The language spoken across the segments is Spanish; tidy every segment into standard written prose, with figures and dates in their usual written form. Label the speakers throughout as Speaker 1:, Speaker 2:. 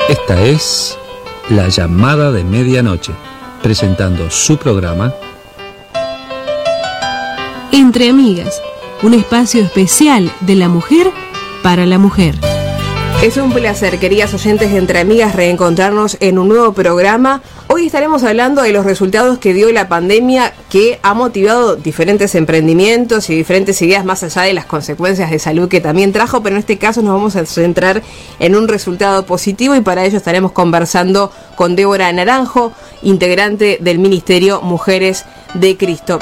Speaker 1: Esta es La Llamada de Medianoche, presentando su programa
Speaker 2: Entre Amigas, un espacio especial de la mujer para la mujer.
Speaker 3: Es un placer, queridas oyentes de Entre Amigas, reencontrarnos en un nuevo programa. Hoy estaremos hablando de los resultados que dio la pandemia, que ha motivado diferentes emprendimientos y diferentes ideas más allá de las consecuencias de salud que también trajo, pero en este caso nos vamos a centrar en un resultado positivo y para ello estaremos conversando con Débora Naranjo, integrante del Ministerio Mujeres de Cristo.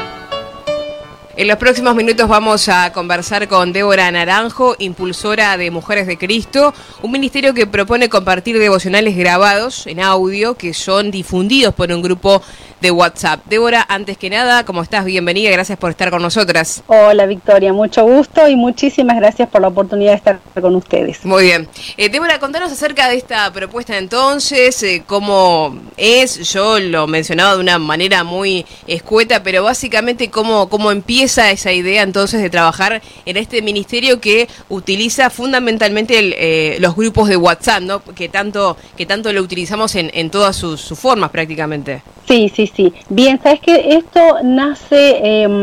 Speaker 3: En los próximos minutos vamos a conversar con Débora Naranjo, impulsora de Mujeres de Cristo, un ministerio que propone compartir devocionales grabados en audio que son difundidos por un grupo de WhatsApp. Débora, antes que nada, ¿cómo estás? Bienvenida, gracias por estar con nosotras.
Speaker 4: Hola Victoria, mucho gusto y muchísimas gracias por la oportunidad de estar con ustedes.
Speaker 3: Muy bien. Débora, contanos acerca de esta propuesta entonces, cómo es, yo lo mencionaba de una manera muy escueta, pero básicamente cómo empieza esa idea entonces de trabajar en este ministerio que utiliza fundamentalmente los grupos de WhatsApp, ¿no? Que tanto lo utilizamos en todas sus formas prácticamente.
Speaker 4: Sí. Bien, sabes que esto nace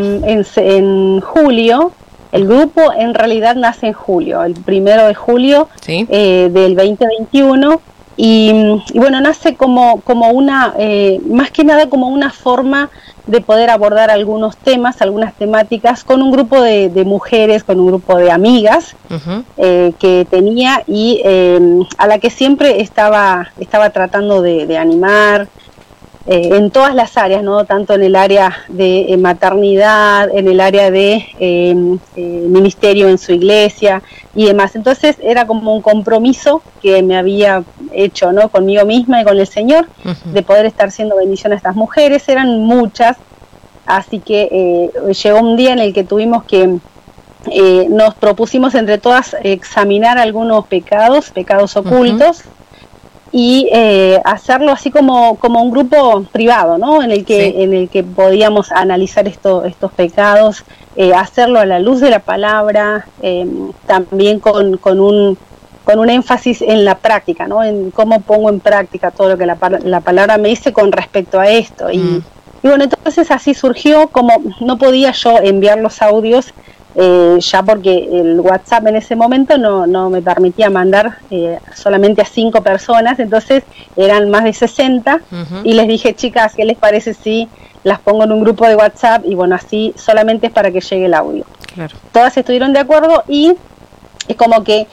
Speaker 4: en julio. El grupo en realidad nace en julio, el 1 de julio, ¿sí? Del 2021. Y bueno, nace como una, más que nada como una forma de poder abordar algunos temas, algunas temáticas con un grupo de mujeres, con un grupo de amigas que tenía y a la que siempre estaba tratando de animar en todas las áreas, ¿no? Tanto en el área de maternidad, en el área de ministerio en su iglesia y demás. Entonces era como un compromiso que me había hecho, ¿no? Conmigo misma y con el Señor, de poder estar siendo bendición a estas mujeres. Eran muchas, así que llegó un día en el que tuvimos que nos propusimos entre todas examinar algunos pecados ocultos. Y hacerlo así como un grupo privado, ¿no? En el que podíamos analizar estos pecados, hacerlo a la luz de la palabra, también con un énfasis en la práctica, ¿no? En cómo pongo en práctica todo lo que la palabra me dice con respecto a esto. Y bueno, entonces así surgió, como no podía yo enviar los audios, ya porque el WhatsApp en ese momento no me permitía mandar solamente a 5 personas, entonces eran más de 60 y les dije, chicas, ¿qué les parece si las pongo en un grupo de WhatsApp? Y bueno, así solamente es para que llegue el audio. Claro. Todas estuvieron de acuerdo y es como que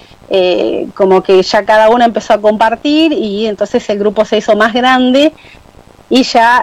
Speaker 4: ya cada una empezó a compartir y entonces el grupo se hizo más grande y ya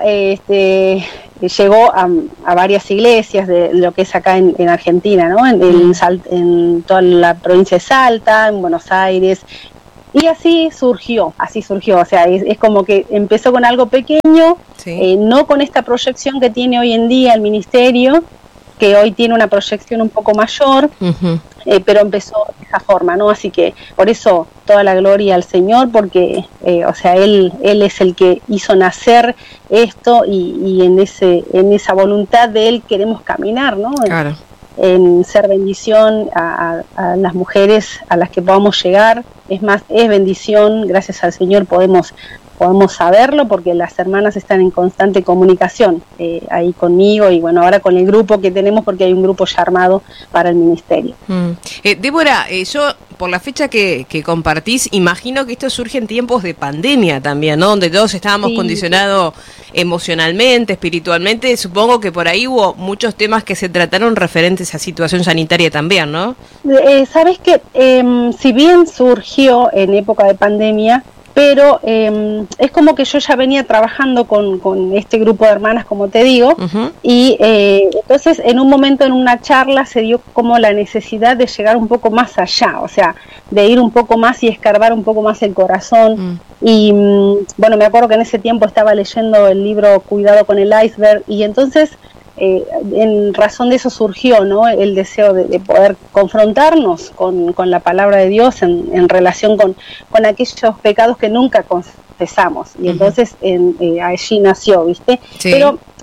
Speaker 4: llegó a varias iglesias de lo que es acá en Argentina, ¿no? En toda la provincia de Salta, en Buenos Aires, y así surgió, o sea, es como que empezó con algo pequeño, sí. No con esta proyección que tiene hoy en día el ministerio, que hoy tiene una proyección un poco mayor, pero empezó de esa forma, ¿no? Así que por eso toda la gloria al Señor, porque, o sea, Él es el que hizo nacer esto y en esa voluntad de Él queremos caminar, ¿no? Claro. En ser bendición a las mujeres a las que podamos llegar. Es más, es bendición, gracias al Señor podemos saberlo porque las hermanas están en constante comunicación ahí conmigo y bueno, ahora con el grupo que tenemos porque hay un grupo ya armado para el ministerio.
Speaker 3: Débora, yo por la fecha que compartís, imagino que esto surge en tiempos de pandemia también, ¿no? Donde todos estábamos condicionados emocionalmente, espiritualmente. Supongo que por ahí hubo muchos temas que se trataron referentes a situación sanitaria también, ¿no?
Speaker 4: Sabes que si bien surgió en época de pandemia, pero es como que yo ya venía trabajando con este grupo de hermanas, como te digo, y entonces en un momento en una charla se dio como la necesidad de llegar un poco más allá, o sea, de ir un poco más y escarbar un poco más el corazón. Y bueno, me acuerdo que en ese tiempo estaba leyendo el libro Cuidado con el iceberg, y entonces en razón de eso surgió, ¿no? El deseo de poder confrontarnos con la palabra de Dios en relación con aquellos pecados que nunca confesamos, y entonces allí nació, ¿viste? Sí. Pero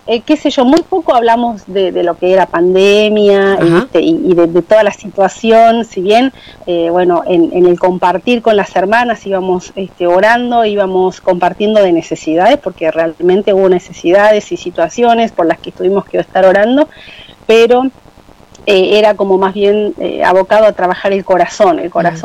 Speaker 4: qué sé yo, muy poco hablamos de lo que era pandemia y de toda la situación, si bien, bueno, en el compartir con las hermanas íbamos orando, íbamos compartiendo de necesidades, porque realmente hubo necesidades y situaciones por las que tuvimos que estar orando, pero era como más bien abocado a trabajar el corazón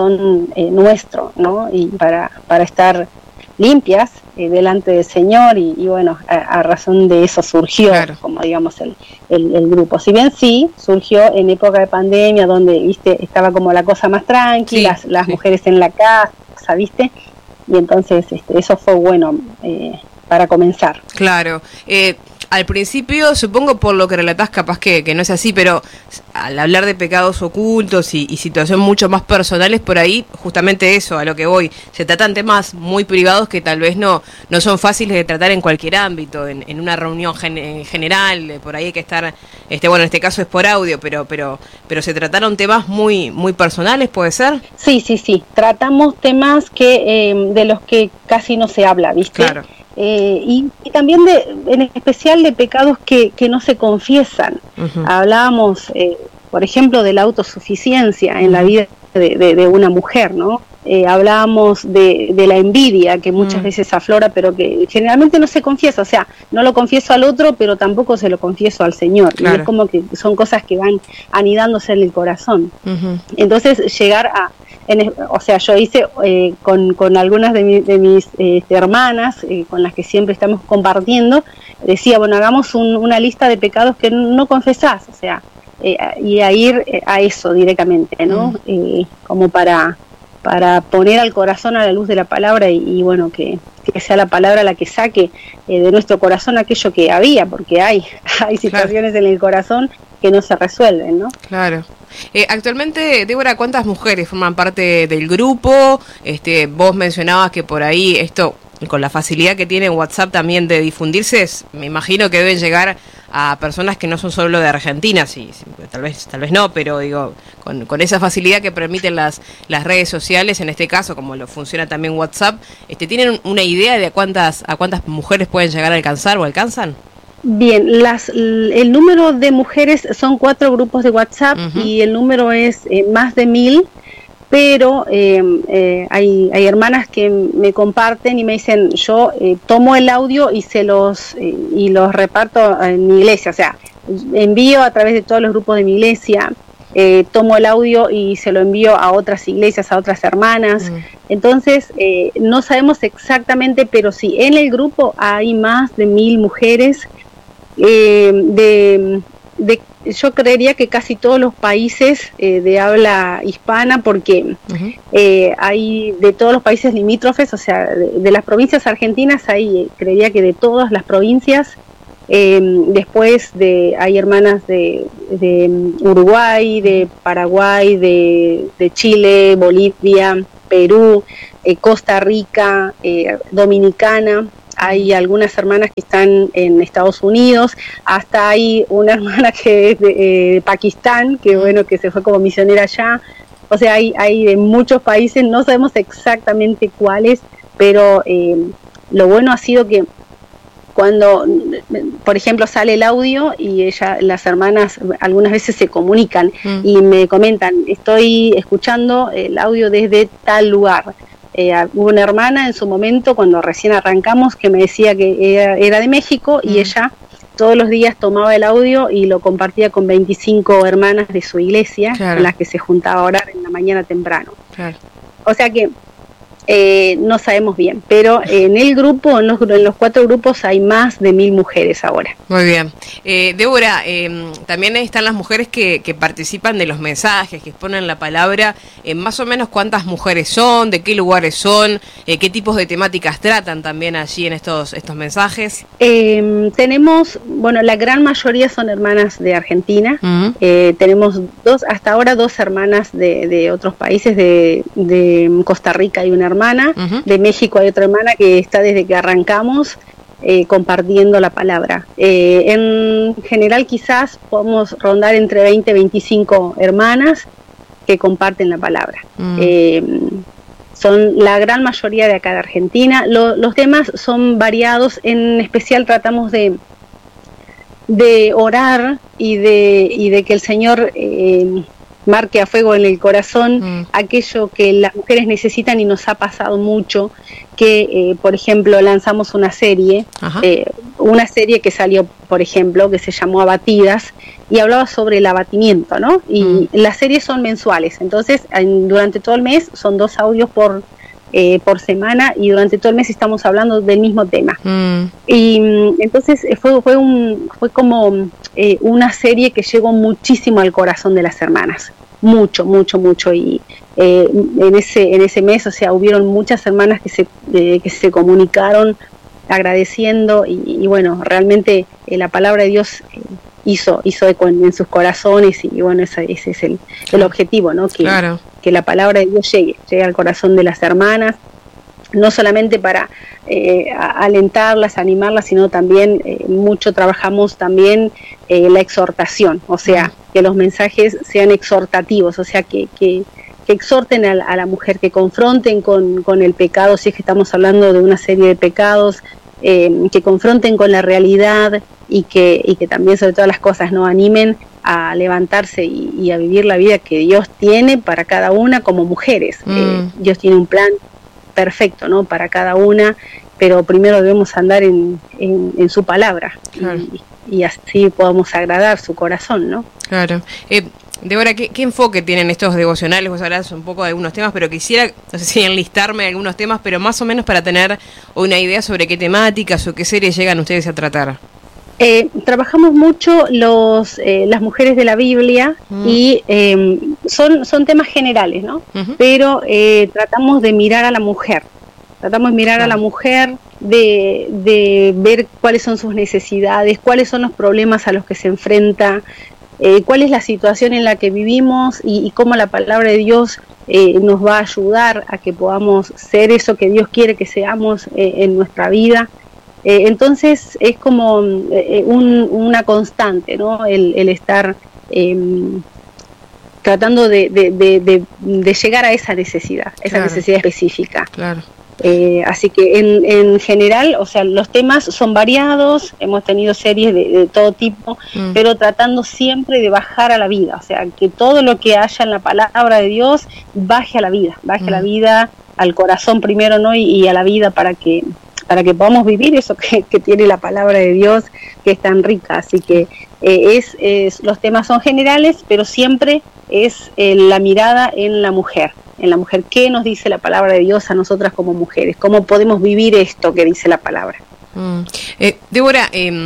Speaker 4: nuestro, ¿no? Y para estar limpias delante del Señor y bueno, a razón de eso surgió, como digamos, el grupo. Si bien sí, surgió en época de pandemia, donde, viste, estaba como la cosa más tranquila, las mujeres en la casa, viste, y entonces eso fue bueno para comenzar.
Speaker 3: Claro. Al principio, supongo por lo que relatás, capaz que no es así, pero al hablar de pecados ocultos y situaciones mucho más personales, por ahí, justamente eso, a lo que voy, se tratan temas muy privados que tal vez no son fáciles de tratar en cualquier ámbito, en una reunión general, por ahí hay que estar, bueno, en este caso es por audio, pero se trataron temas muy personales, ¿puede ser?
Speaker 4: Sí, tratamos temas de los que casi no se habla, ¿viste?
Speaker 3: Claro.
Speaker 4: Y también en especial de pecados que no se confiesan. Hablábamos, por ejemplo, de la autosuficiencia en la vida de una mujer, ¿no? Hablábamos de la envidia, que muchas veces aflora, pero que generalmente no se confiesa. O sea, no lo confieso al otro, pero tampoco se lo confieso al Señor. Claro. Y es como que son cosas que van anidándose en el corazón. Entonces, llegar o sea, yo hice con algunas de mis hermanas, con las que siempre estamos compartiendo, decía, bueno, hagamos una lista de pecados que no confesás, o sea, y a ir a eso directamente, ¿no? Como para poner al corazón a la luz de la palabra y bueno, que sea la palabra la que saque de nuestro corazón aquello que había, porque hay situaciones en el corazón que no se resuelven, ¿no?
Speaker 3: Claro. Actualmente, Débora, ¿cuántas mujeres forman parte del grupo? Vos mencionabas que por ahí esto, con la facilidad que tiene WhatsApp también de difundirse, me imagino que deben llegar a personas que no son solo de Argentina, sí, tal vez no, pero digo, con esa facilidad que permiten las redes sociales, en este caso, como lo funciona también WhatsApp, ¿tienen una idea de a cuántas mujeres pueden llegar a alcanzar o alcanzan?
Speaker 4: Bien, el número de mujeres son 4 grupos de WhatsApp y el número es más de 1000, pero hay hermanas que me comparten y me dicen, yo tomo el audio y los reparto en mi iglesia, o sea, envío a través de todos los grupos de mi iglesia, tomo el audio y se lo envío a otras iglesias, a otras hermanas. Entonces, no sabemos exactamente, pero sí, en el grupo hay más de 1000 mujeres, yo creería que casi todos los países de habla hispana, porque hay de todos los países limítrofes, o sea, de las provincias argentinas, creería que de todas las provincias. Después hay hermanas de Uruguay, de Paraguay, de Chile, Bolivia, Perú, Costa Rica, Dominicana. Hay algunas hermanas que están en Estados Unidos, hasta hay una hermana que es de Pakistán, que bueno, que se fue como misionera allá. O sea, hay de muchos países, no sabemos exactamente cuáles, pero lo bueno ha sido que cuando, por ejemplo, sale el audio y las hermanas algunas veces se comunican y me comentan, estoy escuchando el audio desde tal lugar. Hubo una hermana en su momento, cuando recién arrancamos, que me decía que era de México y ella todos los días tomaba el audio y lo compartía con 25 hermanas de su iglesia, con las que se juntaba a orar en la mañana temprano. Claro. O sea que no sabemos bien, pero en el grupo, en los 4 grupos hay más de 1000 mujeres ahora.
Speaker 3: Muy bien. Débora, también están las mujeres que participan de los mensajes, que exponen la palabra. Más o menos cuántas mujeres son, de qué lugares son, qué tipos de temáticas tratan también allí en estos mensajes.
Speaker 4: Tenemos, bueno, la gran mayoría son hermanas de Argentina. Tenemos hasta ahora dos hermanas de otros países, de Costa Rica y una hermana. De México hay otra hermana que está desde que arrancamos compartiendo la palabra. En general quizás podemos rondar entre 20 y 25 hermanas que comparten la palabra. Son la gran mayoría de acá de Argentina. Los temas son variados, en especial tratamos de de orar y de que el Señor marque a fuego en el corazón aquello que las mujeres necesitan, y nos ha pasado mucho que, por ejemplo, lanzamos una serie que salió, por ejemplo, que se llamó Abatidas, y hablaba sobre el abatimiento, ¿no? Y las series son mensuales, entonces durante todo el mes son 2 audios por semana, y durante todo el mes estamos hablando del mismo tema. Y entonces fue como una serie que llegó muchísimo al corazón de las hermanas, mucho, y en ese mes, o sea, hubieron muchas hermanas que se comunicaron agradeciendo, y bueno, realmente la palabra de Dios hizo eco en sus corazones, y bueno, ese es el objetivo, ¿no? Que la palabra de Dios llegue al corazón de las hermanas, no solamente para alentarlas, animarlas, sino también mucho trabajamos también la exhortación, o sea, que los mensajes sean exhortativos, o sea, que exhorten a la mujer, que confronten con el pecado, si es que estamos hablando de una serie de pecados, que confronten con la realidad, y que también, sobre todas las cosas, no animen a levantarse y a vivir la vida que Dios tiene para cada una como mujeres. Dios tiene un plan perfecto, ¿no?, para cada una, pero primero debemos andar en su palabra, claro, y así podamos agradar su corazón, ¿no?
Speaker 3: Claro. Débora, ¿qué enfoque tienen estos devocionales? Vos hablás un poco de algunos temas, pero quisiera, no sé si enlistarme algunos temas, pero más o menos para tener una idea sobre qué temáticas o qué series llegan ustedes a tratar.
Speaker 4: Trabajamos mucho las mujeres de la Biblia, y son temas generales, ¿no? Pero tratamos de mirar a la mujer, a la mujer, de ver cuáles son sus necesidades, cuáles son los problemas a los que se enfrenta, cuál es la situación en la que vivimos, y cómo la palabra de Dios nos va a ayudar a que podamos ser eso que Dios quiere que seamos en nuestra vida. Entonces es como una constante, ¿no? El estar tratando de llegar a esa necesidad, necesidad específica. Claro. Así que en general, o sea, los temas son variados, hemos tenido series de todo tipo, pero tratando siempre de bajar a la vida, o sea, que todo lo que haya en la palabra de Dios baje a la vida, al corazón primero, ¿no? Y a la vida, para que podamos vivir eso que tiene la palabra de Dios, que es tan rica. Así que los temas son generales, pero siempre es la mirada en la mujer. ¿Qué nos dice la palabra de Dios a nosotras como mujeres? ¿Cómo podemos vivir esto que dice la palabra?
Speaker 3: Débora,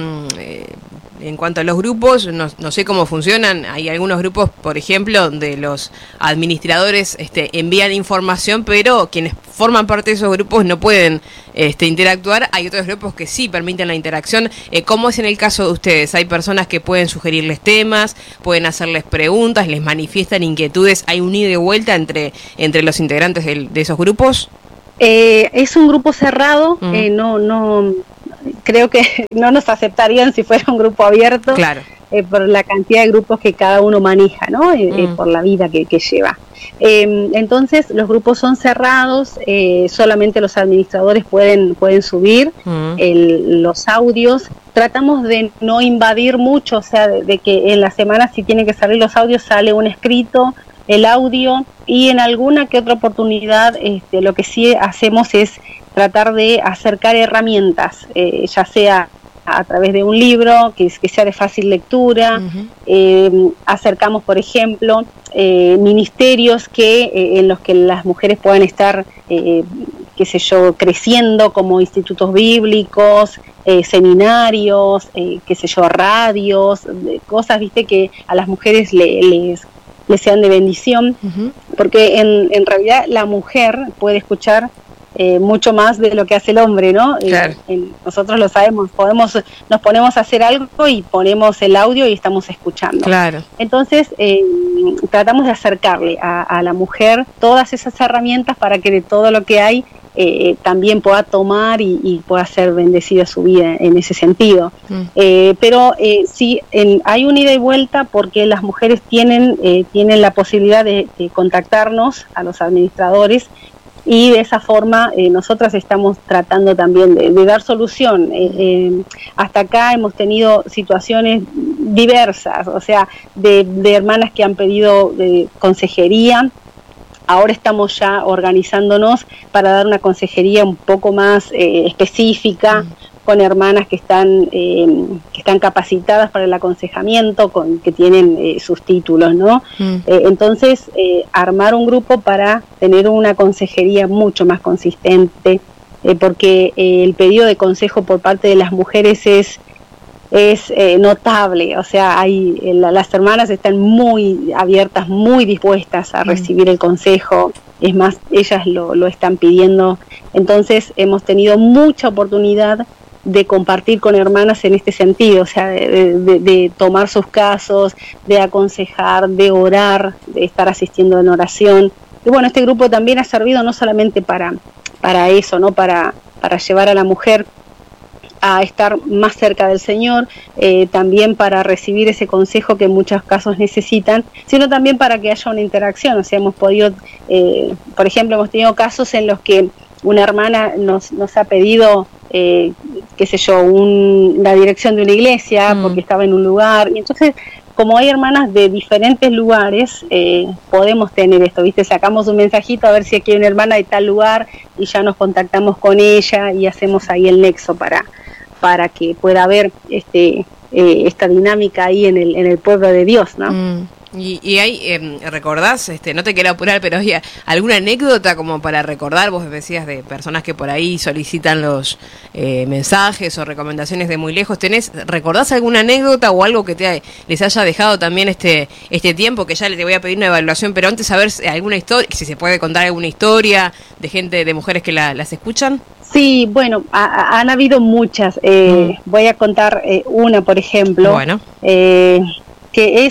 Speaker 3: en cuanto a los grupos, no sé cómo funcionan. Hay algunos grupos, por ejemplo, donde los administradores envían información, pero quienes forman parte de esos grupos no pueden interactuar. Hay otros grupos que sí permiten la interacción. ¿Cómo es en el caso de ustedes? ¿Hay personas que pueden sugerirles temas, pueden hacerles preguntas, les manifiestan inquietudes? ¿Hay un ida y vuelta entre los integrantes de esos grupos?
Speaker 4: Es un grupo cerrado, no creo que no nos aceptarían si fuera un grupo abierto, claro, por la cantidad de grupos que cada uno maneja, ¿no? Por la vida que lleva. Entonces los grupos son cerrados, solamente los administradores pueden subir los audios. Tratamos de no invadir mucho, o sea, de que en la semana, si tienen que salir los audios, sale un escrito, el audio, y en alguna que otra oportunidad lo que sí hacemos es tratar de acercar herramientas, ya sea a través de un libro que sea de fácil lectura. Acercamos, por ejemplo, ministerios en los que las mujeres puedan estar, creciendo, como institutos bíblicos, seminarios, radios, cosas, que a las mujeres les sean de bendición, porque en realidad la mujer puede escuchar mucho más de lo que hace el hombre, ¿no? Claro. Nosotros lo sabemos, nos ponemos a hacer algo y ponemos el audio y estamos escuchando. Claro. Entonces tratamos de acercarle a la mujer todas esas herramientas para que de todo lo que hay también pueda tomar y pueda ser bendecida su vida en ese sentido. Pero sí, hay un ida y vuelta, porque las mujeres tienen la posibilidad de contactarnos a los administradores y de esa forma nosotras estamos tratando también de dar solución. Hasta acá hemos tenido situaciones diversas, o sea, de hermanas que han pedido consejería. Ahora estamos ya organizándonos para dar una consejería un poco más específica, con hermanas que están capacitadas para el aconsejamiento, que tienen sus títulos, ¿no? Entonces, armar un grupo para tener una consejería mucho más consistente, porque el pedido de consejo por parte de las mujeres es notable. O sea, las hermanas están muy abiertas, muy dispuestas a recibir el consejo. Es más, ellas lo están pidiendo. Entonces, hemos tenido mucha oportunidad de compartir con hermanas en este sentido, o sea, de tomar sus casos, de aconsejar, de orar, de estar asistiendo en oración. Y bueno, este grupo también ha servido no solamente para eso, ¿no? Para llevar a la mujer a estar más cerca del Señor, también para recibir ese consejo que en muchos casos necesitan, sino también para que haya una interacción. O sea, hemos podido, por ejemplo, hemos tenido casos en los que una hermana nos ha pedido, qué sé yo, la dirección de una iglesia, porque estaba en un lugar, y entonces, como hay hermanas de diferentes lugares, podemos tener esto, ¿viste? Sacamos un mensajito a ver si aquí hay una hermana de tal lugar, y ya nos contactamos con ella, y hacemos ahí el nexo para que pueda haber esta dinámica ahí en el pueblo de Dios, ¿no?
Speaker 3: Y hay, ¿recordás? No te quiero apurar, pero hay alguna anécdota como para recordar. Vos decías de personas que por ahí solicitan los mensajes o recomendaciones de muy lejos. ¿Recordás alguna anécdota o algo que les haya dejado también este tiempo? Que ya te voy a pedir una evaluación, pero antes saber alguna historia, si se puede contar alguna historia de mujeres que las escuchan.
Speaker 4: Sí, bueno, han habido muchas. Voy a contar una, por ejemplo. Bueno. Que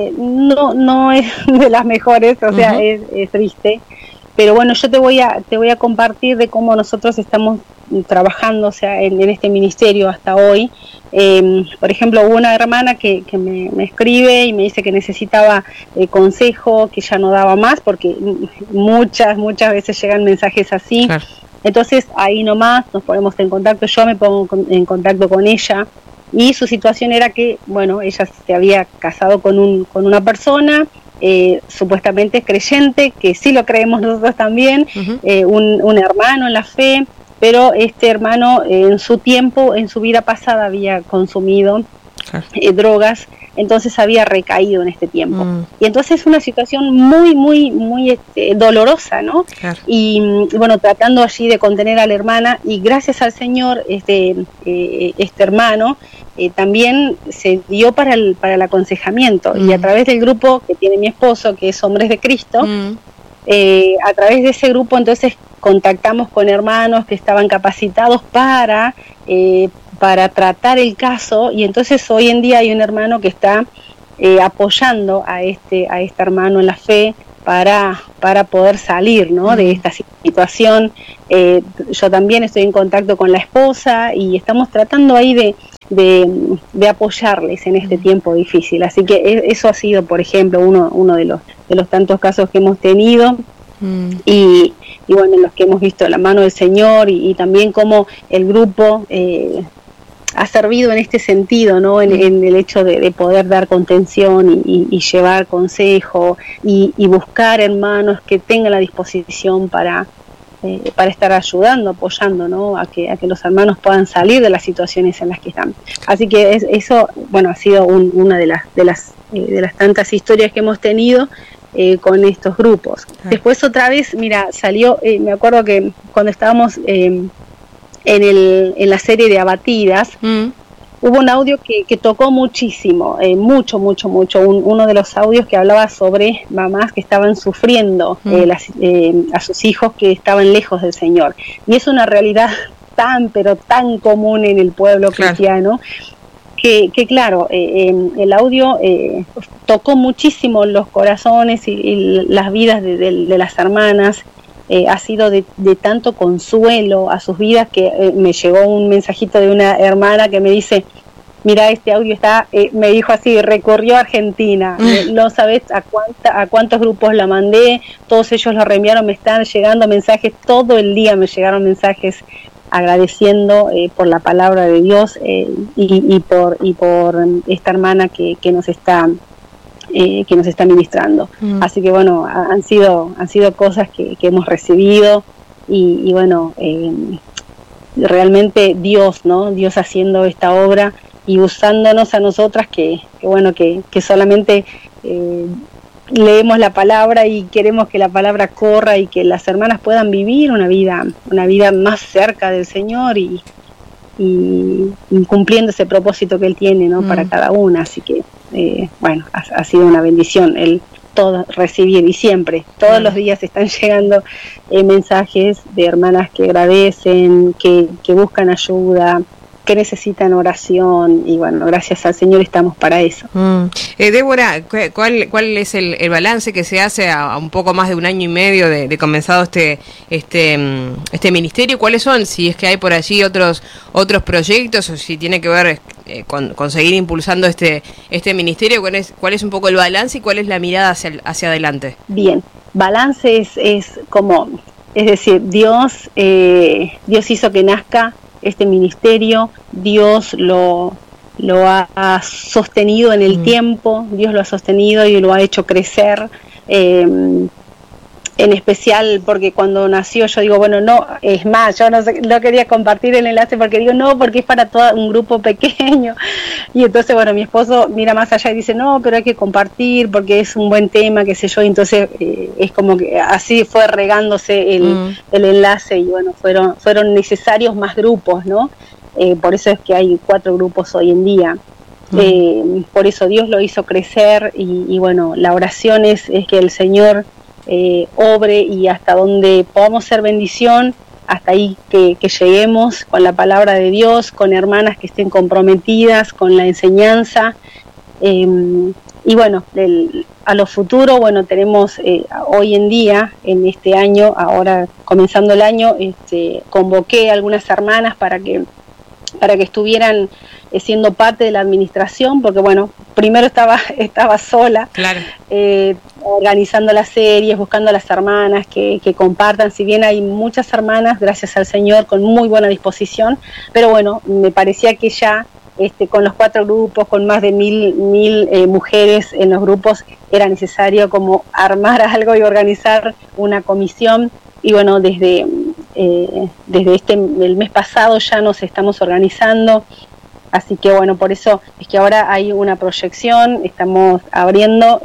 Speaker 4: no es de las mejores, o sea, es triste, pero bueno, yo te voy a compartir de cómo nosotros estamos trabajando, o sea, en este ministerio hasta hoy. Por ejemplo, hubo una hermana que me escribe y me dice que necesitaba consejo, que ya no daba más, porque muchas veces llegan mensajes así. Claro. Entonces ahí nomás nos ponemos en contacto, yo me pongo en contacto con ella. Y su situación era que, bueno, ella se había casado con una persona, supuestamente creyente, que sí lo creemos nosotros también, un hermano en la fe, pero este hermano en su vida pasada había consumido drogas, entonces había recaído en este tiempo. Y entonces es una situación muy, muy, muy dolorosa, ¿no? Claro. Y bueno, tratando allí de contener a la hermana, y gracias al Señor, este hermano también se dio para el aconsejamiento, y a través del grupo que tiene mi esposo, que es Hombres de Cristo, a través de ese grupo entonces contactamos con hermanos que estaban capacitados para tratar el caso, y entonces hoy en día hay un hermano que está apoyando a este hermano en la fe para poder salir, ¿no? De esta situación. Yo también estoy en contacto con la esposa y estamos tratando ahí de apoyarles en este tiempo difícil. Así que eso ha sido, por ejemplo, uno de los tantos casos que hemos tenido. Y bueno, en los que hemos visto la mano del Señor, y también cómo el grupo ha servido en este sentido, ¿no? En el hecho de poder dar contención y llevar consejo y buscar hermanos que tengan la disposición para estar ayudando, apoyando, ¿no? A que los hermanos puedan salir de las situaciones en las que están. Así que eso, bueno, ha sido una de las tantas historias que hemos tenido con estos grupos. Después otra vez, mira, salió, me acuerdo que cuando estábamos en la serie de Abatidas, hubo un audio que tocó muchísimo, mucho, uno de los audios que hablaba sobre mamás que estaban sufriendo a sus hijos que estaban lejos del Señor, y es una realidad pero tan común en el pueblo cristiano, que claro, el audio tocó muchísimo los corazones y las vidas de las hermanas. Ha sido de tanto consuelo a sus vidas que me llegó un mensajito de una hermana que me dice: mira, este audio está, me dijo así, recorrió Argentina, no sabes a cuántos grupos la mandé, todos ellos lo reenviaron, me están llegando mensajes, todo el día me llegaron mensajes agradeciendo por la palabra de Dios y por esta hermana que nos está ministrando. Así que bueno, han sido cosas que hemos recibido y bueno, realmente Dios, ¿no? Dios haciendo esta obra y usándonos a nosotras que solamente leemos la palabra y queremos que la palabra corra y que las hermanas puedan vivir una vida más cerca del Señor y cumpliendo ese propósito que Él tiene, ¿no? Para cada una. Así que bueno, ha sido una bendición el todo recibir, y siempre, todos los días están llegando mensajes de hermanas que agradecen, que buscan ayuda, que necesitan oración, y bueno, gracias al Señor estamos para eso.
Speaker 3: Débora, ¿cuál es el balance que se hace a un poco más de un año y medio de comenzado este ministerio? ¿Cuáles son? Si es que hay por allí otros proyectos, o si tiene que ver con seguir impulsando este ministerio, ¿cuál es un poco el balance y cuál es la mirada hacia adelante?
Speaker 4: Bien, balance es decir, Dios hizo que nazca este ministerio, Dios lo ha sostenido en el tiempo, Dios lo ha sostenido y lo ha hecho crecer, en especial porque cuando nació yo digo, bueno, no, es más, yo no quería compartir el enlace porque digo, no, porque es para todo un grupo pequeño, y entonces, bueno, mi esposo mira más allá y dice, no, pero hay que compartir porque es un buen tema, qué sé yo, y entonces es como que así fue regándose el enlace, y bueno, fueron necesarios más grupos, ¿no? Por eso es que hay 4 grupos hoy en día. Por eso Dios lo hizo crecer, y bueno, la oración es que el Señor obre, y hasta donde podamos ser bendición, hasta ahí que lleguemos con la palabra de Dios, con hermanas que estén comprometidas con la enseñanza, y bueno, a lo futuro, bueno, tenemos hoy en día, en este año, ahora comenzando el año, convoqué a algunas hermanas para que estuvieran siendo parte de la administración, porque bueno, primero estaba sola, claro, organizando las series, buscando a las hermanas que compartan, si bien hay muchas hermanas, gracias al Señor, con muy buena disposición, pero bueno, me parecía que ya con los 4 grupos, con más de 1000 mujeres en los grupos, era necesario como armar algo y organizar una comisión, y bueno, desde el mes pasado ya nos estamos organizando, así que bueno, por eso es que ahora hay una proyección, estamos abriendo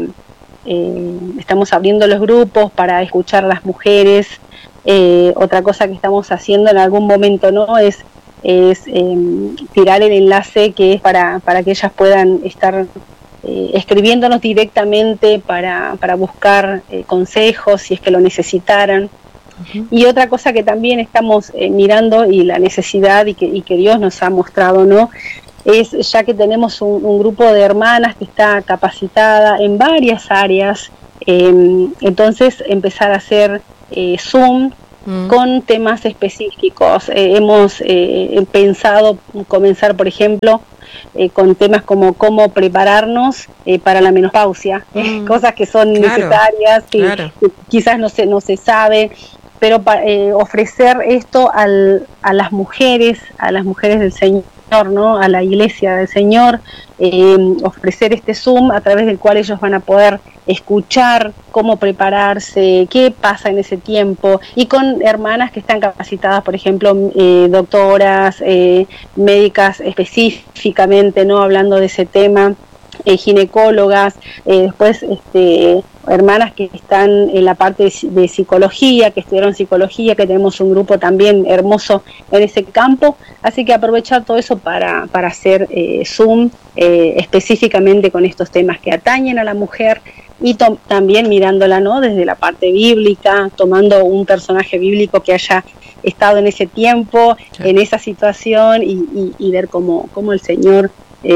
Speaker 4: los grupos para escuchar a las mujeres. Otra cosa que estamos haciendo en algún momento, ¿no?, es tirar el enlace que es para que ellas puedan estar escribiéndonos directamente para buscar consejos si es que lo necesitaran. Y otra cosa que también estamos mirando, y la necesidad y que Dios nos ha mostrado, ¿no?, es, ya que tenemos un grupo de hermanas que está capacitada en varias áreas, entonces empezar a hacer Zoom con temas específicos. Hemos pensado comenzar, por ejemplo, con temas como cómo prepararnos para la menopausia, cosas que son necesarias, que quizás no se sabe, pero ofrecer esto a las mujeres del Señor, ¿no?, a la iglesia del Señor, ofrecer este Zoom a través del cual ellos van a poder escuchar cómo prepararse, qué pasa en ese tiempo, y con hermanas que están capacitadas, por ejemplo, doctoras, médicas específicamente, ¿no?, hablando de ese tema, ginecólogas, después hermanas que están en la parte de psicología, que estudiaron psicología, que tenemos un grupo también hermoso en ese campo, así que aprovechar todo eso para hacer Zoom específicamente con estos temas que atañen a la mujer, y también mirándola, ¿no?, desde la parte bíblica, tomando un personaje bíblico que haya estado en ese tiempo, en esa situación, y ver cómo el Señor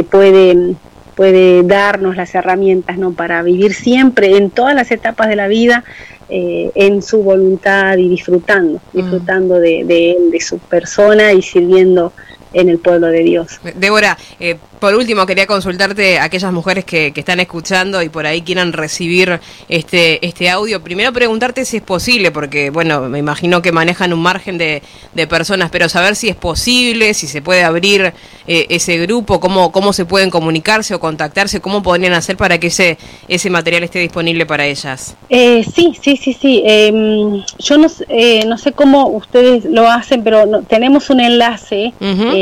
Speaker 4: puede darnos las herramientas, ¿no?, para vivir siempre, en todas las etapas de la vida, en su voluntad, y disfrutando de él, de su persona, y sirviendo en el pueblo de Dios.
Speaker 3: Débora, por último quería consultarte a aquellas mujeres que están escuchando y por ahí quieran recibir este audio. Primero preguntarte si es posible, porque bueno, me imagino que manejan un margen de personas, pero saber si es posible, si se puede abrir ese grupo, cómo se pueden comunicarse o contactarse, cómo podrían hacer para que ese material esté disponible para ellas.
Speaker 4: Sí. Yo no sé cómo ustedes lo hacen, pero tenemos un enlace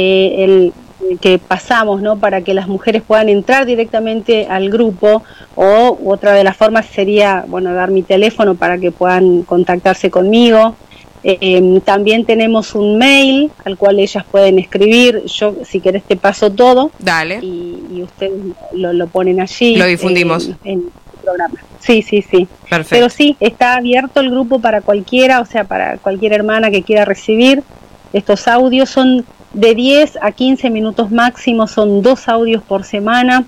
Speaker 4: que pasamos, ¿no? Para que las mujeres puedan entrar directamente al grupo, o otra de las formas sería, bueno, dar mi teléfono para que puedan contactarse conmigo. También tenemos un mail al cual ellas pueden escribir. Yo, si querés, te paso todo.
Speaker 3: Dale.
Speaker 4: Y ustedes lo ponen allí.
Speaker 3: Lo difundimos.
Speaker 4: En el programa. Sí.
Speaker 3: Perfecto.
Speaker 4: Pero sí, está abierto el grupo para cualquiera, o sea, para cualquier hermana que quiera recibir estos audios. Son de 10 a 15 minutos máximo, son 2 audios por semana.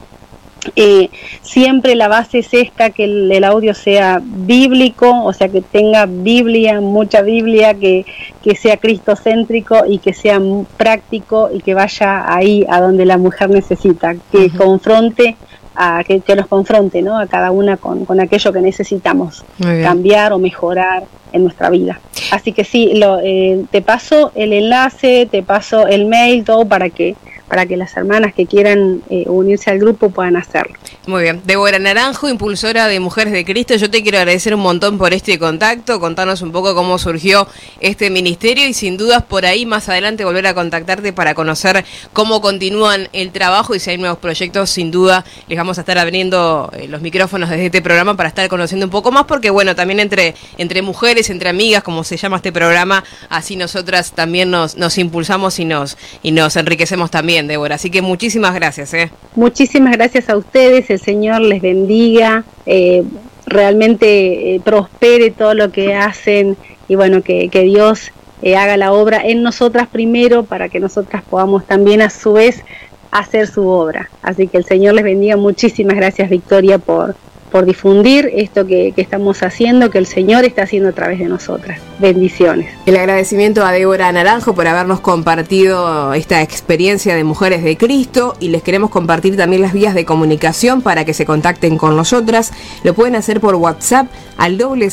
Speaker 4: Siempre la base es esta, que el audio sea bíblico, o sea, que tenga Biblia, mucha Biblia, que sea cristocéntrico y que sea práctico y que vaya ahí a donde la mujer necesita, que confronte, que los confronte, ¿no? A cada una con aquello que necesitamos cambiar o mejorar en nuestra vida. Así que sí, te paso el enlace, te paso el mail, todo para que las hermanas que quieran unirse al grupo puedan hacerlo.
Speaker 3: Muy bien. Débora Naranjo, impulsora de Mujeres de Cristo, yo te quiero agradecer un montón por este contacto, contarnos un poco cómo surgió este ministerio y sin dudas por ahí más adelante volver a contactarte para conocer cómo continúan el trabajo y si hay nuevos proyectos, sin duda les vamos a estar abriendo los micrófonos desde este programa para estar conociendo un poco más, porque bueno, también entre mujeres, entre amigas, como se llama este programa, así nosotras también nos impulsamos y nos enriquecemos también, Débora. Así que muchísimas gracias.
Speaker 4: Muchísimas gracias a ustedes, el Señor les bendiga, realmente prospere todo lo que hacen y bueno, que Dios haga la obra en nosotras primero para que nosotras podamos también a su vez hacer su obra. Así que el Señor les bendiga. Muchísimas gracias, Victoria, por difundir esto que estamos haciendo, que el Señor está haciendo a través de nosotras. Bendiciones.
Speaker 3: El agradecimiento a Débora Naranjo por habernos compartido esta experiencia de Mujeres de Cristo, y les queremos compartir también las vías de comunicación para que se contacten con nosotras. Lo pueden hacer por WhatsApp al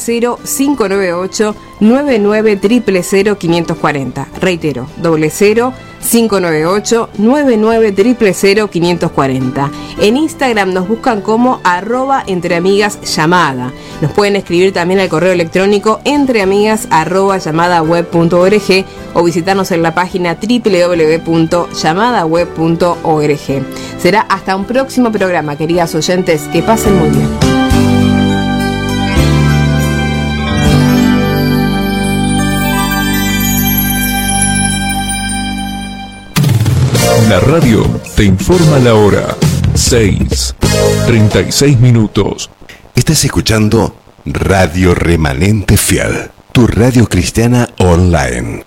Speaker 3: 00598 99 000 540. Reitero, 00598 99 000 540. En Instagram nos buscan como @entreamigasllamada. Nos pueden escribir también al correo electrónico entreamigas@llamadaweb.org o visitarnos en la página www.llamadaweb.org. Será hasta un próximo programa, queridas oyentes, que pasen muy bien.
Speaker 5: La radio te informa la hora. 6:36.
Speaker 6: Estás escuchando Radio Remanente Fiel, tu radio cristiana online.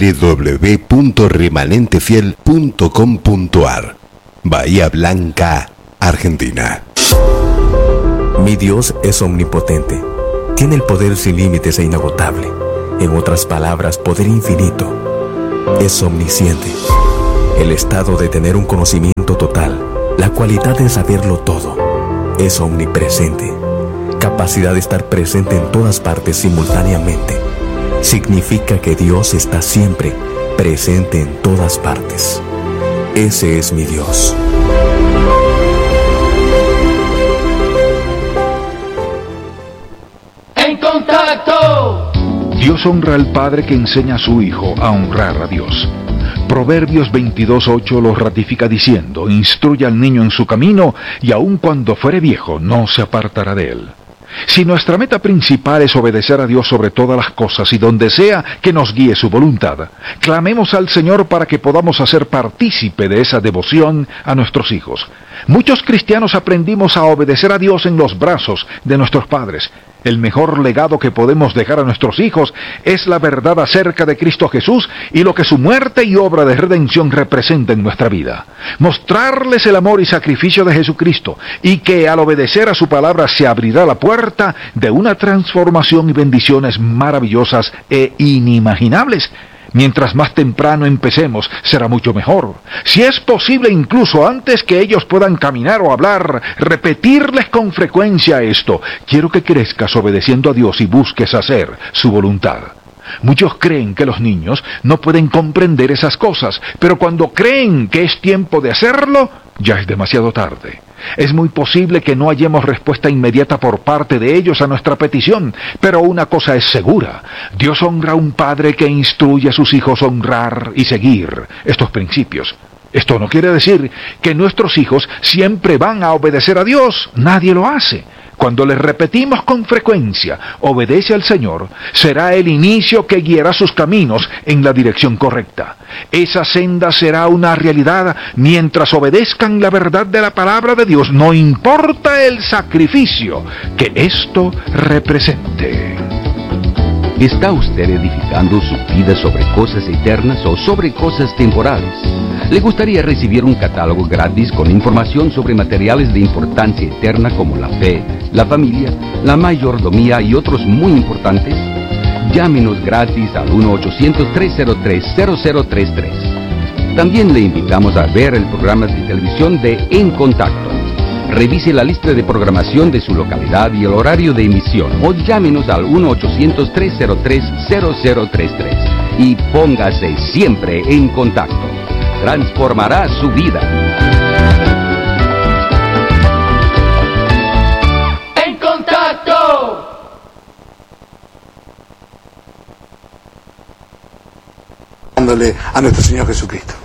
Speaker 6: www.remanentefiel.com.ar. Bahía Blanca, Argentina.
Speaker 7: Mi Dios es omnipotente. Tiene el poder sin límites e inagotable. En otras palabras, poder infinito. Es omnisciente. El estado de tener un conocimiento total, la cualidad de saberlo todo. Es omnipresente. Capacidad de estar presente en todas partes simultáneamente. Significa que Dios está siempre presente en todas partes. Ese es mi Dios.
Speaker 8: En contacto.
Speaker 5: Dios honra al padre que enseña a su hijo a honrar a Dios. Proverbios 22:8 lo ratifica diciendo: instruye al niño en su camino, y aun cuando fuere viejo no se apartará de él. Si nuestra meta principal es obedecer a Dios sobre todas las cosas y donde sea que nos guíe su voluntad, clamemos al Señor para que podamos hacer partícipe de esa devoción a nuestros hijos. Muchos cristianos aprendimos a obedecer a Dios en los brazos de nuestros padres. El mejor legado que podemos dejar a nuestros hijos es la verdad acerca de Cristo Jesús y lo que su muerte y obra de redención representa en nuestra vida. Mostrarles el amor y sacrificio de Jesucristo, y que al obedecer a su palabra se abrirá la puerta de una transformación y bendiciones maravillosas e inimaginables. Mientras más temprano empecemos, será mucho mejor. Si es posible, incluso antes que ellos puedan caminar o hablar, repetirles con frecuencia esto: quiero que crezcas obedeciendo a Dios y busques hacer su voluntad. Muchos creen que los niños no pueden comprender esas cosas, pero cuando creen que es tiempo de hacerlo, ya es demasiado tarde. Es muy posible que no hallemos respuesta inmediata por parte de ellos a nuestra petición, pero una cosa es segura: Dios honra a un padre que instruye a sus hijos a honrar y seguir estos principios. Esto no quiere decir que nuestros hijos siempre van a obedecer a Dios. Nadie lo hace. Cuando les repetimos con frecuencia: obedece al Señor, será el inicio que guiará sus caminos en la dirección correcta. Esa senda será una realidad mientras obedezcan la verdad de la palabra de Dios, no importa el sacrificio que esto represente.
Speaker 9: ¿Está usted edificando su vida sobre cosas eternas o sobre cosas temporales? ¿Le gustaría recibir un catálogo gratis con información sobre materiales de importancia eterna como la fe, la familia, la mayordomía y otros muy importantes? Llámenos gratis al 1-800-303-0033. También le invitamos a ver el programa de televisión de En Contacto. Revise la lista de programación de su localidad y el horario de emisión, o llámenos al 1-800-303-0033 y póngase siempre en contacto. Transformará su vida.
Speaker 8: ¡En contacto!
Speaker 10: Dándole a nuestro Señor Jesucristo.